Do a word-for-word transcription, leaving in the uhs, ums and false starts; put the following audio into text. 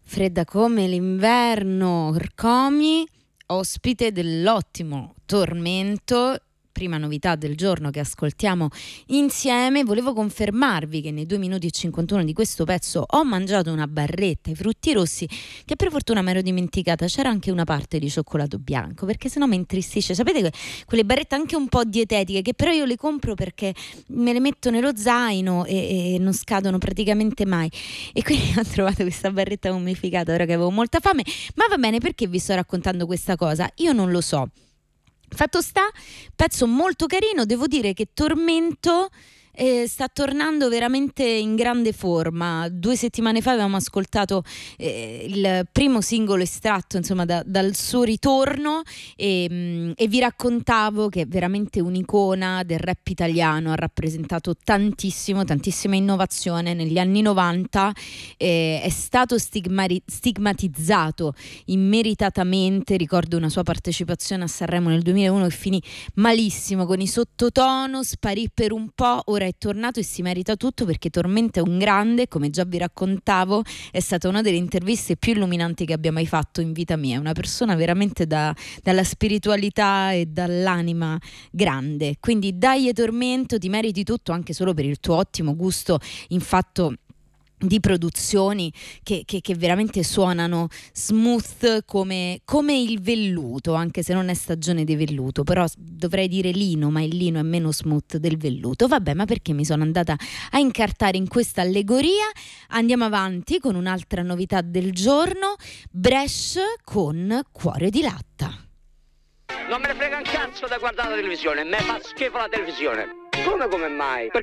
Fredda come l'inverno, Comi, ospite dell'ottimo Tormento. Prima novità del giorno che ascoltiamo insieme. Volevo confermarvi che nei due minuti e cinquantuno di questo pezzo ho mangiato una barretta ai frutti rossi che per fortuna mi ero dimenticata, c'era anche una parte di cioccolato bianco, perché sennò mi intristisce. Sapete que- quelle barrette anche un po' dietetiche, che però io le compro perché me le metto nello zaino e, e non scadono praticamente mai, e quindi ho trovato questa barretta mummificata ora che avevo molta fame. Ma va bene, perché vi sto raccontando questa cosa? Io non lo so. Fatto sta, pezzo molto carino, devo dire che Tormento eh, sta tornando veramente in grande forma. Due settimane fa avevamo ascoltato eh, il primo singolo estratto, insomma, da, dal suo ritorno, e, mh, e vi raccontavo che è veramente un'icona del rap italiano, ha rappresentato tantissimo, tantissima innovazione negli anni novanta, eh, è stato stigmari- stigmatizzato immeritatamente. Ricordo una sua partecipazione a Sanremo nel duemilauno che finì malissimo, con i sottotono, sparì per un po', ora è tornato e si merita tutto, perché Tormento è un grande, come già vi raccontavo, è stata una delle interviste più illuminanti che abbia mai fatto in vita mia, è una persona veramente da, dalla spiritualità e dall'anima grande. Quindi dai Tormento, ti meriti tutto, anche solo per il tuo ottimo gusto in fatto di produzioni che, che, che veramente suonano smooth come, come il velluto, anche se non è stagione di velluto, però dovrei dire lino, ma il lino è meno smooth del velluto. Vabbè, ma perché mi sono andata a incartare in questa allegoria? Andiamo avanti con un'altra novità del giorno, Bresh con Cuore di latta. Non me ne frega un cazzo da guardare la televisione, me fa schifo la televisione. Come come mai? Perché